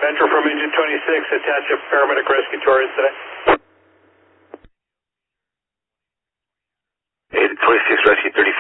Venture from engine 26, attach a paramedic rescue to our incident. 26 rescue 35.